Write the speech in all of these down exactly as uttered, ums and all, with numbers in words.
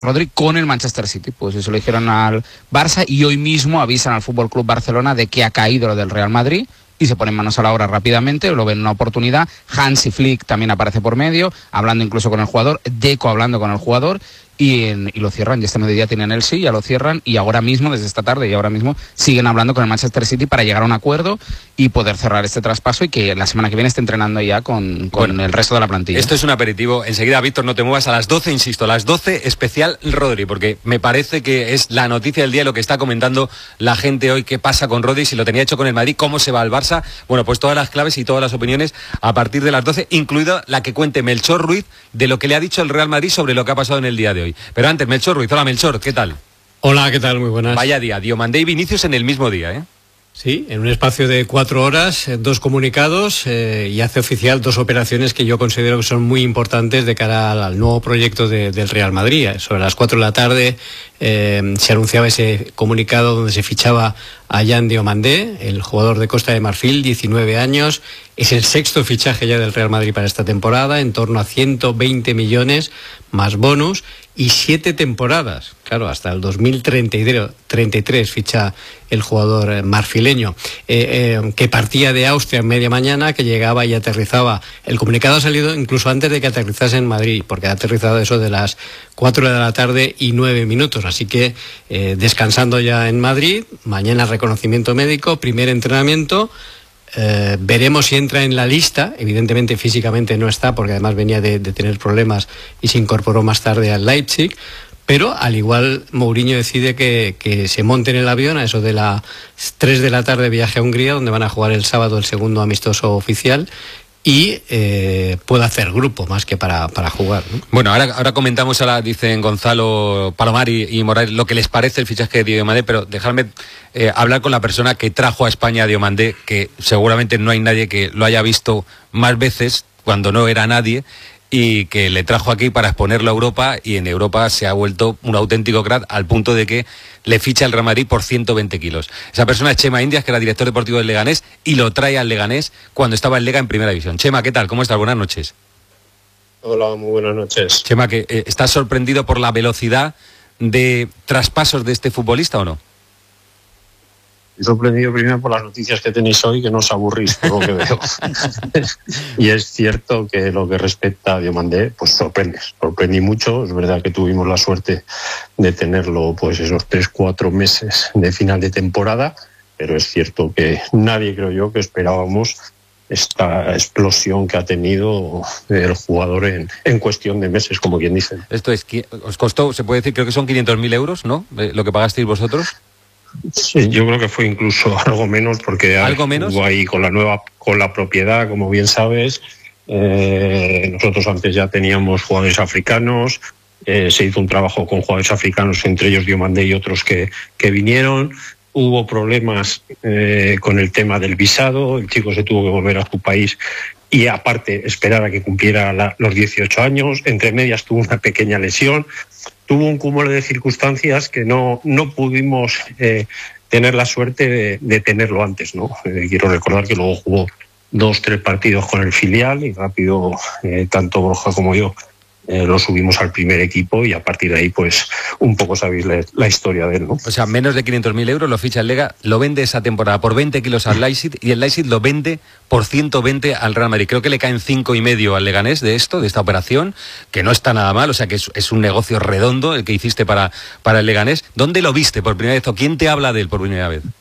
Rodri con el Manchester City. Pues eso le dijeron al Barça y hoy mismo avisan al F C Barcelona de que ha caído lo del Real Madrid y se ponen manos a la obra rápidamente, lo ven una oportunidad. Hansi Flick también aparece por medio, hablando incluso con el jugador, Deco hablando con el jugador y, en, y lo cierran. Y este mediodía tienen el sí, ya lo cierran y ahora mismo, desde esta tarde y ahora mismo, siguen hablando con el Manchester City para llegar a un acuerdo y poder cerrar este traspaso y que la semana que viene esté entrenando ya con, con bueno, el resto de la plantilla. Esto es un aperitivo. Enseguida, Víctor, no te muevas. A las doce, insisto, a las doce, especial Rodri, porque me parece que es la noticia del día, lo que está comentando la gente hoy, qué pasa con Rodri, si lo tenía hecho con el Madrid, cómo se va al Barça. Bueno, pues todas las claves y todas las opiniones a partir de las doce, incluida la que cuente Melchor Ruiz de lo que le ha dicho el Real Madrid sobre lo que ha pasado en el día de hoy. Pero antes, Melchor Ruiz. Hola, Melchor, ¿qué tal? Hola, ¿qué tal? Muy buenas. Vaya día, Diomandé y Vinicius en el mismo día, ¿eh? Sí, en un espacio de cuatro horas, dos comunicados eh, y hace oficial dos operaciones que yo considero que son muy importantes de cara al, al nuevo proyecto de, del Real Madrid. Sobre las cuatro de la tarde eh, se anunciaba ese comunicado donde se fichaba a Yan Diomandé, el jugador de Costa de Marfil, diecinueve años. Es el sexto fichaje ya del Real Madrid para esta temporada, en torno a ciento veinte millones más bonus y siete temporadas. Claro, hasta el dos mil treinta y tres ficha el jugador marfileño, eh, eh, que partía de Austria en media mañana, que llegaba y aterrizaba. El comunicado ha salido incluso antes de que aterrizase en Madrid, porque ha aterrizado eso de las cuatro de la tarde y nueve minutos. Así que eh, descansando ya en Madrid, mañana reconocimiento médico, primer entrenamiento. Eh, veremos si entra en la lista. Evidentemente físicamente no está, porque además venía de, de tener problemas y se incorporó más tarde al Leipzig, pero al igual Mourinho decide que, que se monte en el avión a eso de las tres de la tarde, viaje a Hungría, donde van a jugar el sábado el segundo amistoso oficial, y eh, puede hacer grupo más que para, para jugar, ¿no? Bueno, ahora, ahora comentamos, ahora dicen Gonzalo, Palomar y, y Morales lo que les parece el fichaje de Diomandé, pero dejadme eh, hablar con la persona que trajo a España a Diomandé, que seguramente no hay nadie que lo haya visto más veces cuando no era nadie, y que le trajo aquí para exponerlo a Europa, y en Europa se ha vuelto un auténtico crack al punto de que le ficha el Real Madrid por ciento veinte kilos. Esa persona es Chema Indias, que era director deportivo del Leganés, y lo trae al Leganés cuando estaba en Lega en Primera División. Chema, ¿qué tal? ¿Cómo estás? Buenas noches. Hola, muy buenas noches. Chema, ¿que eh, estás sorprendido por la velocidad de traspasos de este futbolista o no? Estoy sorprendido primero por las noticias que tenéis hoy, que no os aburrís por lo que veo. Y es cierto que lo que respecta a Diomandé, pues sorprende, sorprendí mucho. Es verdad que tuvimos la suerte de tenerlo pues esos tres, cuatro meses de final de temporada, pero es cierto que nadie, creo yo, que esperábamos esta explosión que ha tenido el jugador en, en cuestión de meses, como quien dice. Esto es, os costó, se puede decir, creo que son quinientos mil euros, ¿no? Lo que pagasteis vosotros. Sí, yo creo que fue incluso algo menos, porque ¿Algo menos? Hubo ahí con la nueva, con la propiedad, como bien sabes. Eh, nosotros antes ya teníamos jugadores africanos, eh, se hizo un trabajo con jugadores africanos, entre ellos Diomandé y otros que, que vinieron. Hubo problemas eh, con el tema del visado, el chico se tuvo que volver a su país y aparte esperar a que cumpliera la, los dieciocho años. Entre medias tuvo una pequeña lesión. Tuvo un cúmulo de circunstancias que no, no pudimos eh, tener la suerte de, de tenerlo antes, ¿no? Eh, quiero recordar que luego jugó dos, tres partidos con el filial y rápido, eh, tanto Borja como yo, eh, lo subimos al primer equipo y a partir de ahí, pues, un poco sabéis la, la historia de él, ¿no? O sea, menos de quinientos mil euros lo ficha el Lega, lo vende esa temporada por veinte kilos al Leipzig y el Leipzig lo vende por ciento veinte al Real Madrid. Creo que le caen cinco y medio al Leganés de esto, de esta operación, que no está nada mal, o sea que es, es un negocio redondo el que hiciste para, para el Leganés. ¿Dónde lo viste por primera vez o quién te habla de él por primera vez?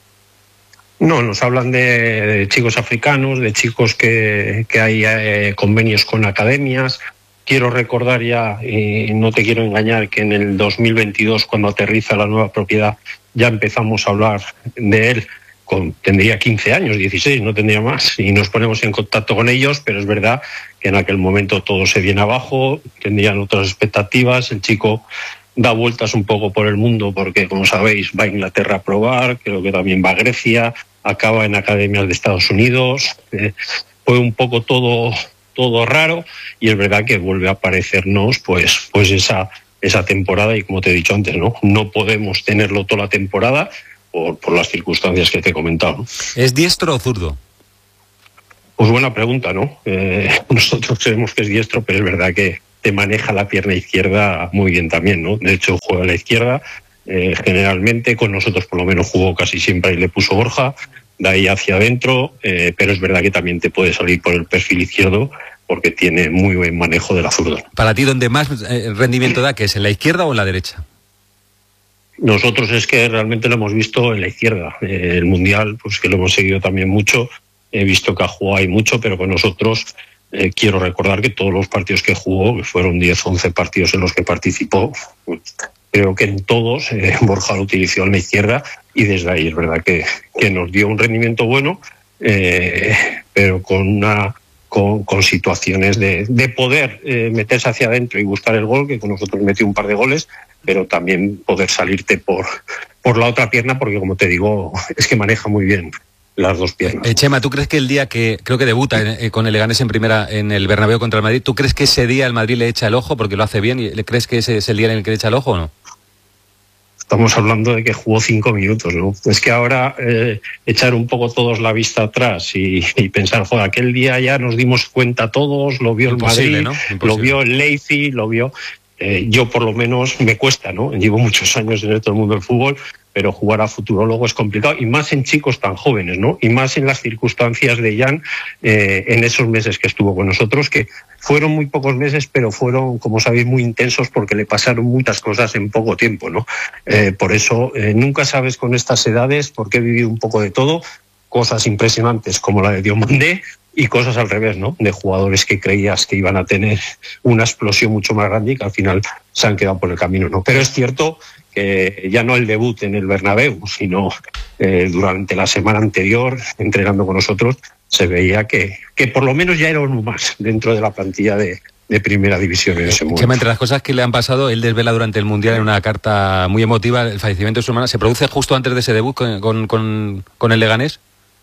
No, nos hablan de, de chicos africanos, de chicos que, que hay eh, convenios con academias. Quiero recordar ya, y no te quiero engañar, que en el dos mil veintidós, cuando aterriza la nueva propiedad, ya empezamos a hablar de él. Con, tendría quince años, dieciséis, no tendría más, y nos ponemos en contacto con ellos, pero es verdad que en aquel momento todo se viene abajo, tendrían otras expectativas. El chico da vueltas un poco por el mundo porque, como sabéis, va a Inglaterra a probar, creo que también va a Grecia, acaba en academias de Estados Unidos. Eh, fue un poco todo... todo raro, y es verdad que vuelve a aparecernos pues, pues esa, esa temporada, y como te he dicho antes, no, no podemos tenerlo toda la temporada por, por las circunstancias que te he comentado. ¿Es diestro o zurdo? Pues buena pregunta, ¿no? Eh, nosotros creemos que es diestro, pero es verdad que, te maneja la pierna izquierda muy bien también, ¿no? De hecho, juega a la izquierda, eh, generalmente, con nosotros por lo menos jugó casi siempre y le puso Borja, de ahí hacia adentro, eh, pero es verdad que también te puede salir por el perfil izquierdo porque tiene muy buen manejo de la zurda. Para ti, ¿dónde más eh, rendimiento da? ¿Que es en la izquierda o en la derecha? Nosotros es que realmente lo hemos visto en la izquierda. Eh, el Mundial, pues que lo hemos seguido también mucho, he visto que ha jugado ahí mucho, pero con nosotros eh, quiero recordar que todos los partidos que jugó, que fueron diez, once partidos en los que participó, pues, creo que en todos eh, Borja lo utilizó en la izquierda y desde ahí es verdad que, que nos dio un rendimiento bueno, eh, pero con una con, con situaciones de, de poder eh, meterse hacia adentro y buscar el gol, que con nosotros metió un par de goles, pero también poder salirte por, por la otra pierna, porque como te digo, es que maneja muy bien las dos piernas. Eh, Chema, ¿tú crees que el día que creo que debuta eh, con el Leganés en primera en el Bernabéu contra el Madrid, ¿tú crees que ese día el Madrid le echa el ojo porque lo hace bien? ¿Y crees que ese es el día en el que le echa el ojo o no? Estamos hablando de que jugó cinco minutos, ¿no? Es que ahora eh, echar un poco todos la vista atrás y, y pensar, joder, aquel día ya nos dimos cuenta todos, lo vio el Madrid, ¿no? Lo vio el Leipzig, lo vio... Eh, yo por lo menos me cuesta, ¿no? Llevo muchos años en todo el mundo del fútbol, pero jugar a futurólogo es complicado, y más en chicos tan jóvenes, ¿no? Y más en las circunstancias de Jan, eh, en esos meses que estuvo con nosotros, que fueron muy pocos meses, pero fueron, como sabéis, muy intensos porque le pasaron muchas cosas en poco tiempo, ¿no? Eh, por eso, eh, nunca sabes con estas edades, porque he vivido un poco de todo, cosas impresionantes como la de Diomandé, y cosas al revés, ¿no? De jugadores que creías que iban a tener una explosión mucho más grande y que al final se han quedado por el camino, ¿no? Pero es cierto que ya no el debut en el Bernabéu, sino eh, durante la semana anterior, entrenando con nosotros, se veía que, que por lo menos ya era uno más dentro de la plantilla de, de primera división en ese momento. Chema, entre las cosas que le han pasado, él desvela durante el Mundial en una carta muy emotiva el fallecimiento de su hermana. ¿Se produce justo antes de ese debut con, con, con, con el Leganés?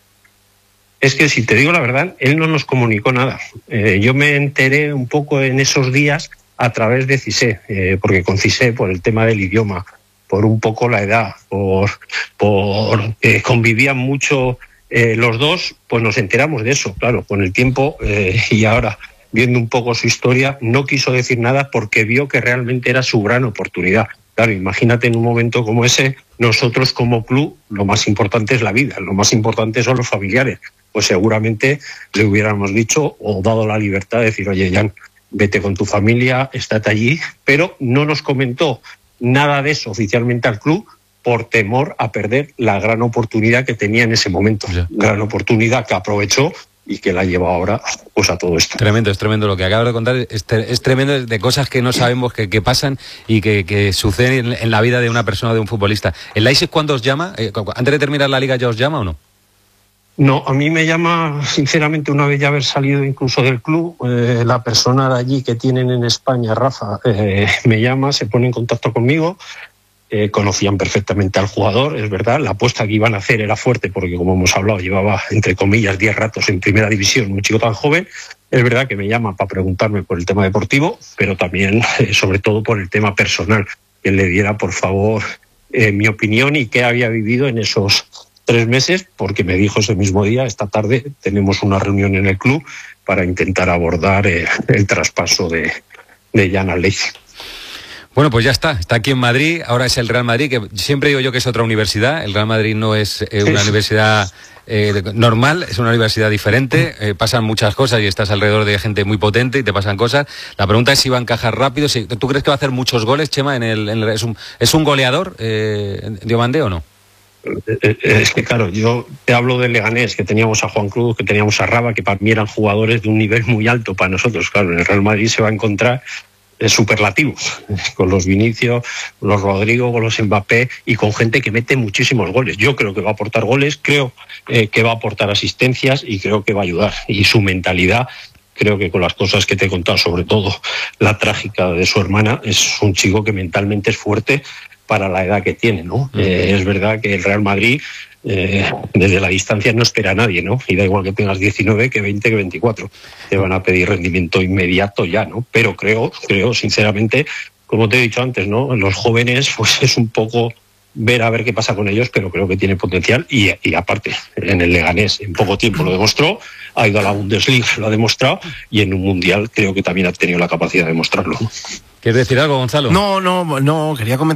Es que, si te digo la verdad, él no nos comunicó nada. Eh, yo me enteré un poco en esos días a través de Cissé, eh, porque con Cissé, por el tema del idioma, por un poco la edad, por, por eh, convivían mucho eh, los dos, pues nos enteramos de eso. Claro, con el tiempo eh, y ahora, viendo un poco su historia, no quiso decir nada porque vio que realmente era su gran oportunidad. Claro, imagínate en un momento como ese, nosotros como club, lo más importante es la vida, lo más importante son los familiares. Pues seguramente le hubiéramos dicho o dado la libertad de decir, oye, Jan, vete con tu familia, estate allí, pero no nos comentó nada de eso oficialmente al club por temor a perder la gran oportunidad que tenía en ese momento. Ya. Gran oportunidad que aprovechó y que la lleva ahora pues a todo esto. Tremendo, es tremendo lo que acabas de contar, es, es tremendo de cosas que no sabemos que, que pasan y que, que suceden en, en la vida de una persona, de un futbolista. ¿El Leipzig cuándo os llama? Eh, ¿Antes de terminar la liga ya os llama o no? No, a mí me llama, sinceramente, una vez ya haber salido incluso del club, eh, la persona de allí que tienen en España, Rafa, eh, me llama, se pone en contacto conmigo, eh, conocían perfectamente al jugador, es verdad, la apuesta que iban a hacer era fuerte porque, como hemos hablado, llevaba, entre comillas, diez ratos en primera división, un chico tan joven. Es verdad que me llama para preguntarme por el tema deportivo, pero también, eh, sobre todo, por el tema personal, que le diera, por favor, eh, mi opinión y qué había vivido en esos tres meses, porque me dijo ese mismo día, esta tarde tenemos una reunión en el club para intentar abordar eh, el traspaso de, de Jan al Leipzig. Bueno, pues ya está, está aquí en Madrid, ahora es el Real Madrid, que siempre digo yo que es otra universidad, el Real Madrid no es eh, una sí. universidad eh, normal, es una universidad diferente, eh, pasan muchas cosas y estás alrededor de gente muy potente y te pasan cosas. La pregunta es si va a encajar rápido, si, ¿tú crees que va a hacer muchos goles, Chema? En el, en el, ¿es, un, ¿Es un goleador, eh, Diomandé, o no? Es que claro, yo te hablo del Leganés, que teníamos a Juan Cruz, que teníamos a Raba, que para mí eran jugadores de un nivel muy alto para nosotros. Claro, en el Real Madrid se va a encontrar eh, superlativos, con los Vinicius, con los Rodrigo, con los Mbappé y con gente que mete muchísimos goles. Yo creo que va a aportar goles, creo eh, que va a aportar asistencias y creo que va a ayudar. Y su mentalidad, creo que con las cosas que te he contado, sobre todo la trágica de su hermana, es un chico que mentalmente es fuerte para la edad que tiene, ¿no? Uh-huh. Eh, es verdad que el Real Madrid eh, desde la distancia no espera a nadie, ¿no? Y da igual que tengas diecinueve, que veinte, que veinticuatro. Te van a pedir rendimiento inmediato ya, ¿no? Pero creo, creo sinceramente, como te he dicho antes, ¿no? Los jóvenes, pues es un poco ver a ver qué pasa con ellos, pero creo que tiene potencial y, y aparte, en el Leganés en poco tiempo lo demostró, ha ido a la Bundesliga, lo ha demostrado, y en un Mundial creo que también ha tenido la capacidad de demostrarlo. ¿Quieres decir algo, Gonzalo? No, no, no, quería comentar